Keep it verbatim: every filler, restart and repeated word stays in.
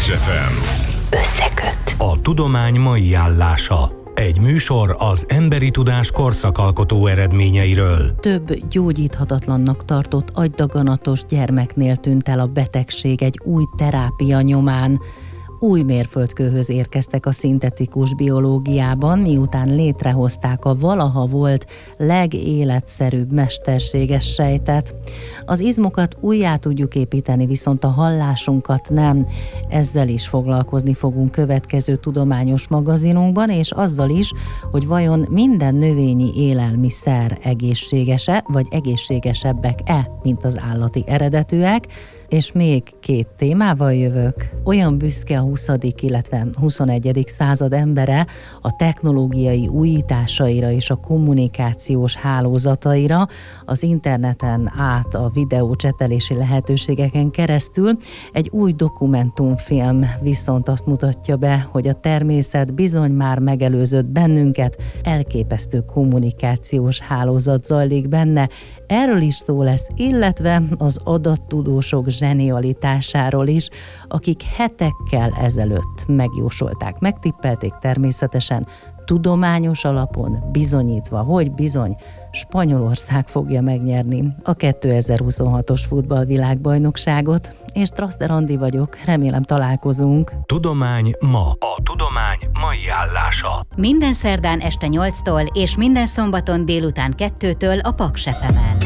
Paks ef em. Összeköt. A tudomány mai állása. Egy műsor az emberi tudás korszakalkotó eredményeiről. Több gyógyíthatatlannak tartott agydaganatos gyermeknél tűnt el a betegség egy új terápia nyomán. Új mérföldkőhöz érkeztek a szintetikus biológiában, miután létrehozták a valaha volt legéletszerűbb mesterséges sejtet. Az izmokat újjá tudjuk építeni, viszont a hallásunkat nem. Ezzel is foglalkozni fogunk következő tudományos magazinunkban, és azzal is, hogy vajon minden növényi élelmiszer egészséges-e, vagy egészségesebbek-e, mint az állati eredetűek. És még két témával jövök. Olyan büszke a huszadik illetve huszonegyedik század embere a technológiai újításaira és a kommunikációs hálózataira, az interneten át a videó csetelési lehetőségeken keresztül. Egy új dokumentumfilm viszont azt mutatja be, hogy a természet bizony már megelőzött bennünket, elképesztő kommunikációs hálózat zajlik benne. Erről is szó lesz, illetve az adattudósok zsenialitásáról is, akik hetekkel ezelőtt megjósolták, megtippelték természetesen, tudományos alapon bizonyítva, hogy bizony Spanyolország fogja megnyerni a kétezer-huszonhatos futballvilágbajnokságot, és Traszter Andi vagyok, remélem találkozunk. Tudomány ma. A tudomány mai állása. Minden szerdán este nyolctól és minden szombaton délután kettőtől a Paks ef emen.